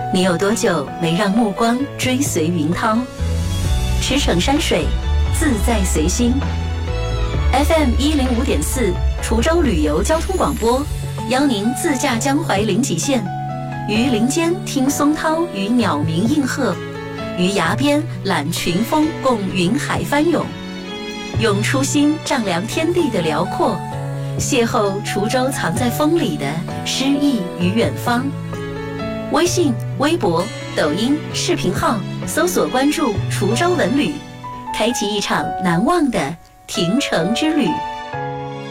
你有多久没让目光追随云涛？驰骋山水，自在随心。FM 105.4，滁州旅游交通广播，邀您自驾江淮临济县，于林间听松涛与鸟鸣应和，于崖边览群峰共云海翻涌，用初心丈量天地的辽阔，邂逅滁州藏在风里的诗意与远方。微信、微博、抖音、视频号搜索关注滁州文旅，开启一场难忘的停城之旅。